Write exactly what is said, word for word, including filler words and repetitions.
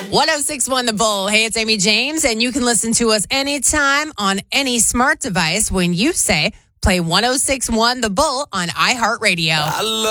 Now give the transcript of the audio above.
one oh six point one The Bull. Hey, it's Amy James, and you can listen to us anytime on any smart device when you say play one oh six point one The Bull on iHeartRadio.